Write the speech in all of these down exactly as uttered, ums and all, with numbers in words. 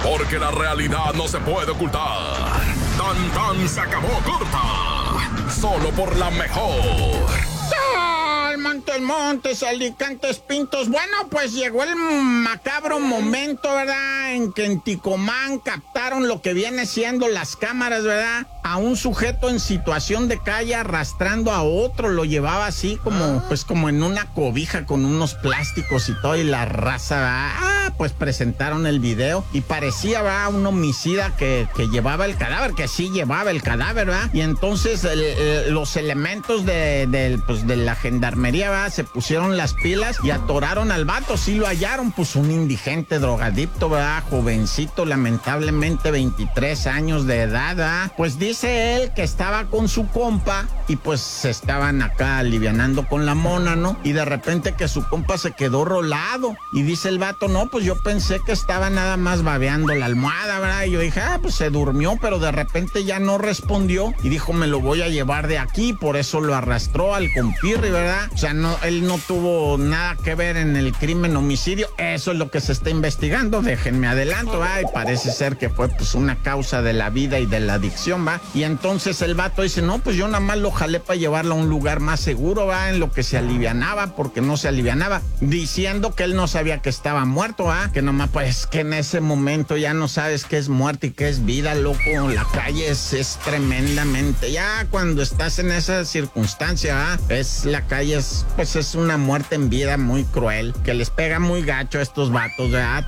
porque la realidad no se puede ocultar. Tan Tan se acabó corta, solo por la mejor. Montes, Montes, Alicantes, Pintos. Bueno, pues llegó el macabro momento, ¿verdad? En que en Ticomán captaron lo que viene siendo las cámaras, ¿verdad? A un sujeto en situación de calle arrastrando a otro. Lo llevaba así como, pues como en una cobija con unos plásticos y todo. Y la raza, ¿verdad? Ah, pues presentaron el video y parecía, ¿verdad? Un homicida que, que llevaba el cadáver, que sí llevaba el cadáver, ¿verdad? Y entonces el, el, los elementos de, de, pues, de la gendarmería, ¿verdad? Se pusieron las pilas y atoraron al vato. Sí lo hallaron, pues un indigente drogadicto, ¿verdad? Jovencito, lamentablemente veintitrés años de edad, ¿verdad? Pues dice él que estaba con su compa y pues se estaban acá alivianando con la mona, ¿no? Y de repente que su compa se quedó rolado y dice el vato, no, pues yo pensé que estaba nada más babeando la almohada, ¿verdad? Y yo dije, ah, pues se durmió, pero de repente ya no respondió y dijo, me lo voy a llevar de aquí, por eso lo arrastró al compirri, ¿verdad? O sea, no, él no tuvo nada que ver en el crimen homicidio. Eso es lo que se está investigando. Déjenme adelanto, ¿va? Y parece ser que fue pues una causa de la vida y de la adicción, ¿va? Y entonces el vato dice, no, pues yo nada más lo jalé para llevarlo a un lugar más seguro, ¿va? En lo que se alivianaba, porque no se alivianaba, diciendo que él no sabía que estaba muerto, ¿va? Que nomás, pues, que en ese momento ya no sabes qué es muerte y qué es vida, loco. La calle es, es tremendamente, ya cuando estás en esa circunstancia, ¿va? Es, la calle es, pues es una muerte en vida muy cruel, que les pega muy gacho a estos vatos, ¿verdad?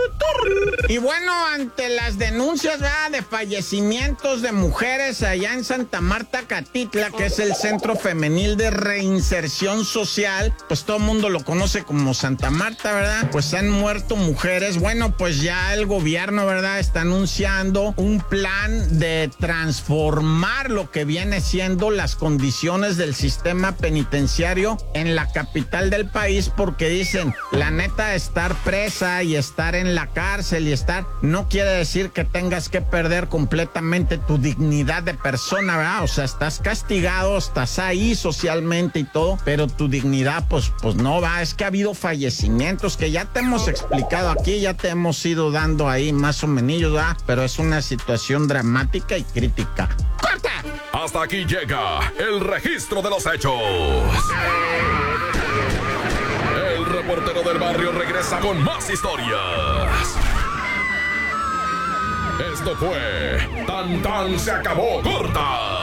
Y bueno, ante las denuncias, ¿verdad?, de fallecimientos de mujeres allá en Santa Marta, Catitla, que es el Centro Femenil de Reinserción Social, pues todo el mundo lo conoce como Santa Marta, ¿verdad? Pues han muerto mujeres. Bueno, pues ya el gobierno, ¿verdad?, está anunciando un plan de transformar lo que viene siendo las condiciones del sistema penitenciario en la capital del país, porque dicen, la neta, estar presa y estar en la cárcel y estar, no quiere decir que tengas que perder completamente tu dignidad de persona, ¿verdad? O sea, estás castigado, estás ahí socialmente y todo, pero tu dignidad, pues, pues no va. Es que ha habido fallecimientos que ya te hemos explicado aquí, ya te hemos ido dando ahí más o menos, ¿verdad? Pero es una situación dramática y crítica. ¡Corta! Hasta aquí llega el registro de los hechos. El reportero del barrio regresa con más historias. Esto fue Tan Tan se acabó corta.